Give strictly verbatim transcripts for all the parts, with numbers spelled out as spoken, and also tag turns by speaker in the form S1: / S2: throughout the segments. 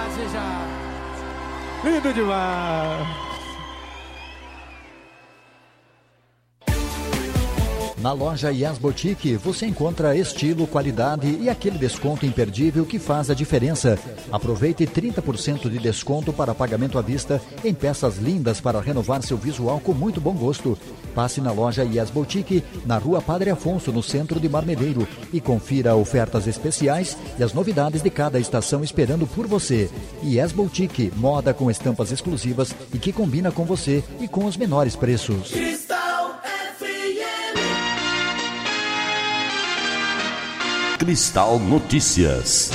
S1: já. Lindo demais.
S2: Na loja Yes Boutique você encontra estilo, qualidade e aquele desconto imperdível que faz a diferença. Aproveite trinta por cento de desconto para pagamento à vista em peças lindas para renovar seu visual com muito bom gosto. Passe na loja Yes Boutique, na Rua Padre Afonso, no centro de Marmeleiro, e confira ofertas especiais e as novidades de cada estação esperando por você. Yes Boutique, moda com estampas exclusivas e que combina com você e com os menores preços.
S3: Cristal Notícias.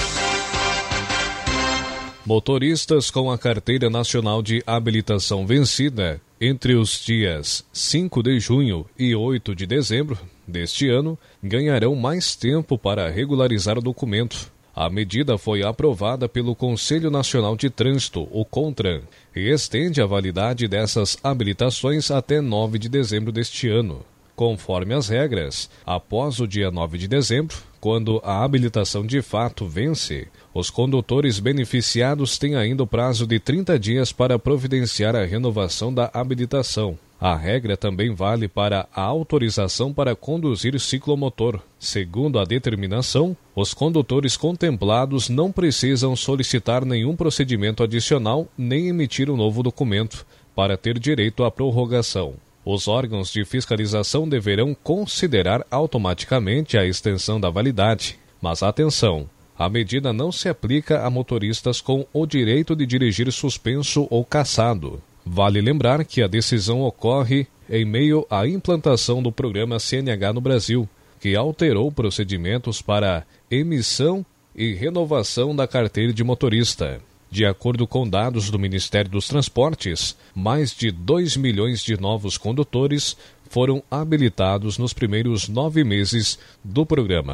S4: Motoristas com a Carteira Nacional de Habilitação vencida entre os dias cinco de junho e oito de dezembro deste ano ganharão mais tempo para regularizar o documento. A medida foi aprovada pelo Conselho Nacional de Trânsito, o CONTRAN, e estende a validade dessas habilitações até nove de dezembro deste ano. Conforme as regras, após o dia nove de dezembro, quando a habilitação de fato vence, os condutores beneficiados têm ainda o prazo de trinta dias para providenciar a renovação da habilitação. A regra também vale para a autorização para conduzir ciclomotor. Segundo a determinação, os condutores contemplados não precisam solicitar nenhum procedimento adicional nem emitir um novo documento para ter direito à prorrogação. Os órgãos de fiscalização deverão considerar automaticamente a extensão da validade. Mas atenção, a medida não se aplica a motoristas com o direito de dirigir suspenso ou cassado. Vale lembrar que a decisão ocorre em meio à implantação do programa C N H no Brasil, que alterou procedimentos para emissão e renovação da carteira de motorista. De acordo com dados do Ministério dos Transportes, mais de dois milhões de novos condutores foram habilitados nos primeiros nove meses do programa.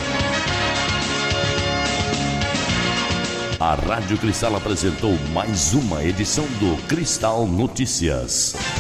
S3: A Rádio Cristal apresentou mais uma edição do Cristal Notícias.